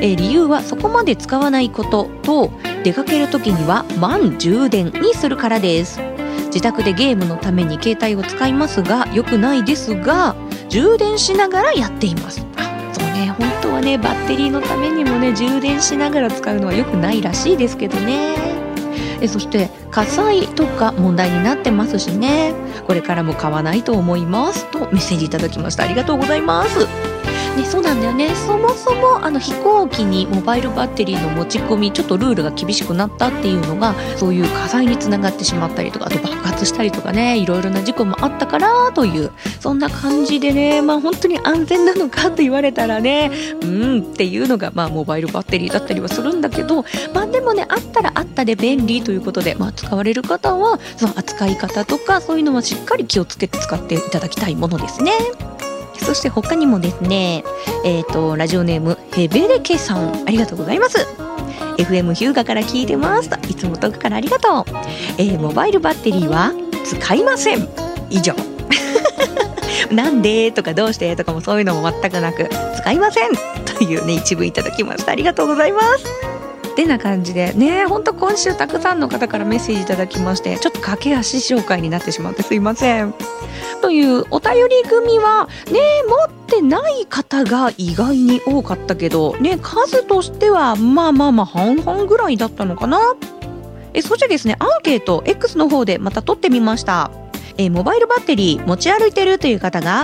理由はそこまで使わないことと、出かける時には満充電にするからです。自宅でゲームのために携帯を使いますが、良くないですが充電しながらやっています。そうね、本当はねバッテリーのためにもね充電しながら使うのは良くないらしいですけどね。そして火災とか問題になってますしね、これからも買わないと思いますとメッセージいただきました。ありがとうございます。ね、そうなんだよね。そもそも飛行機にモバイルバッテリーの持ち込みちょっとルールが厳しくなったっていうのが、そういう火災につながってしまったりとか、あと爆発したりとかね、いろいろな事故もあったからという、そんな感じでね、本当に安全なのかと言われたらねっていうのがモバイルバッテリーだったりはするんだけど、でもねあったらあったで便利ということで、使われる方はその扱い方とかそういうのはしっかり気をつけて使っていただきたいものですね。そして他にもですね、ラジオネームヘベレケさん、ありがとうございます。 FM ヒューガから聞いてますと、いつも遠くからありがとう。モバイルバッテリーは使いません、以上なんでとかどうしてとかもそういうのも全くなく、使いませんというね一文いただきました。ありがとうございます。てな感じでね、本当今週たくさんの方からメッセージいただきまして、ちょっと駆け足紹介になってしまってすいませんというお便り組はね、持ってない方が意外に多かったけどね、数としては半々ぐらいだったのかな。そしてですね、アンケート X の方でまた取ってみました。モバイルバッテリー持ち歩いてるという方が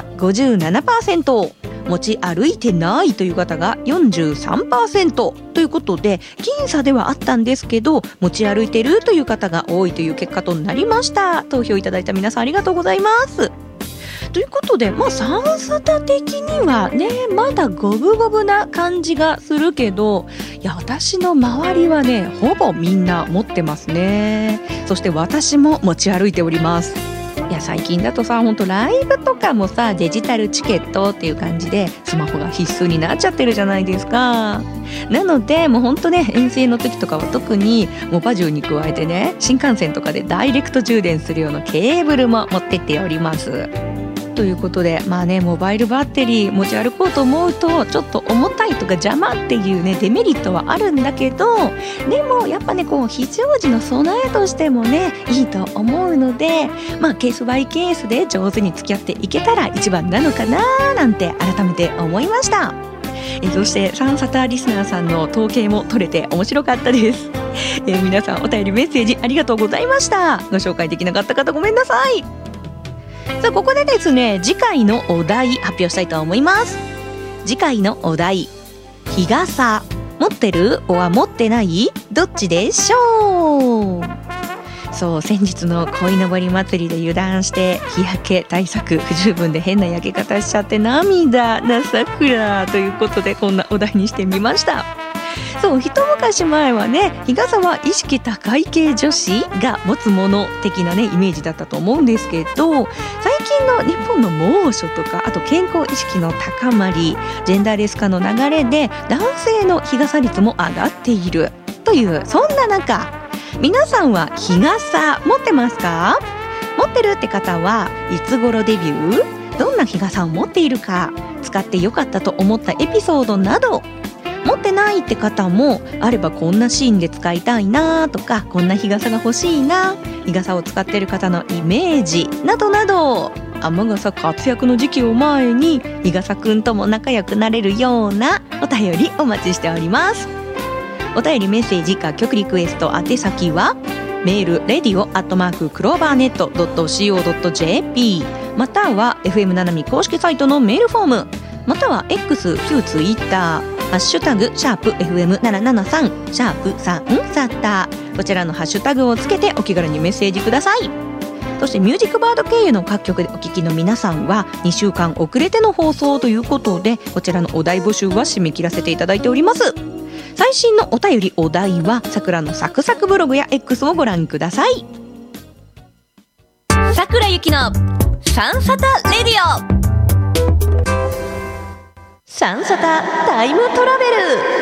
57%、持ち歩いてないという方が 43% ということで、僅差ではあったんですけど持ち歩いてるという方が多いという結果となりました。投票いただいた皆さんありがとうございます。ということで、サンサタ的にはねまだ五分五分な感じがするけど、いや私の周りはねほぼみんな持ってますね。そして私も持ち歩いております。いや最近だとさ、本当ライブとかもさデジタルチケットっていう感じでスマホが必須になっちゃってるじゃないですか。なのでもう本当ね、遠征の時とかは特にモバ充に加えてね、新幹線とかでダイレクト充電するようなケーブルも持ってっております。ということでモバイルバッテリー持ち歩こうと思うとちょっと重たいとか邪魔っていうねデメリットはあるんだけど、でもやっぱね非常時の備えとしてもねいいと思うので、ケースバイケースで上手に付き合っていけたら一番なのかななんて改めて思いました。そしてサンサタリスナーさんの統計も取れて面白かったです。皆さんお便りメッセージありがとうございました。ご紹介できなかった方ごめんなさい。さあここでですね、次回のお題発表したいと思います。次回のお題、日傘持ってるは持ってないどっちでしょう。そう、先日の鯉のぼり祭りで油断して日焼け対策不十分で変な焼け方しちゃって涙なさくらということで、こんなお題にしてみました。そう、一昔前はね日傘は意識高い系女子が持つもの的なねイメージだったと思うんですけど、最近の日本の猛暑とか、あと健康意識の高まり、ジェンダーレス化の流れで男性の日傘率も上がっているという、そんな中皆さんは日傘持ってますか？持ってるって方はいつ頃デビュー？どんな日傘を持っているか、使ってよかったと思ったエピソードなど、持ってないって方もあればこんなシーンで使いたいなとか、こんな日傘が欲しいな、日傘を使っている方のイメージなどなど、雨傘活躍の時期を前に日傘くんとも仲良くなれるようなお便りお待ちしております。お便りメッセージ楽曲リクエスト宛先はメール radio@clovernet.co.jp または FM ななみ公式サイトのメールフォーム、または X 旧ツイッターハッシュタグ#FM773 サンサタ、こちらのハッシュタグをつけてお気軽にメッセージください。そしてミュージックバード経由の各局でお聞きの皆さんは2週間遅れての放送ということで、こちらのお題募集は締め切らせていただいております。最新のお便りお題はさくらのサクサクブログや X をご覧ください。さくらゆきのサンサタレディオ、サンサタタイムトラベル。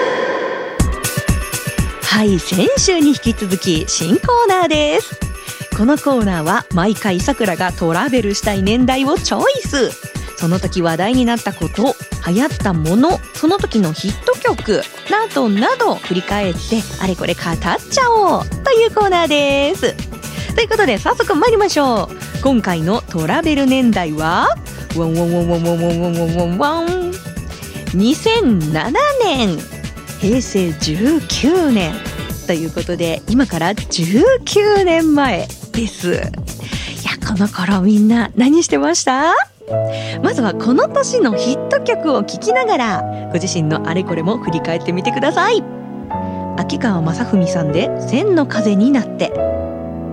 はい、先週に引き続き新コーナーです。このコーナーは毎回さくらがトラベルしたい年代をチョイス。 その時話題になったこと、流行ったもの、その時のヒット曲などなど振り返ってあれこれ語っちゃおうというコーナーです。ということで早速参りましょう。今回のトラベル年代はワンワンワンワンワンワンワンワンワン2007年、平成19年ということで、今から19年前です。いや、この頃みんな何してました？まずはこの年のヒット曲を聴きながら、ご自身のあれこれも振り返ってみてください。秋川雅史さんで千の風になって。